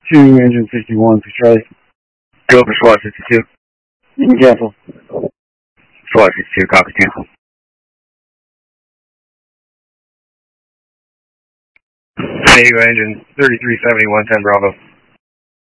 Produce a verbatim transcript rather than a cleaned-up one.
Two engine sixty-one for Charlie. Go for SWAT sixty-two. Cancel. SWAT sixty-two, copy, cancel. San Diego engine thirty-three seventy, one ten Bravo.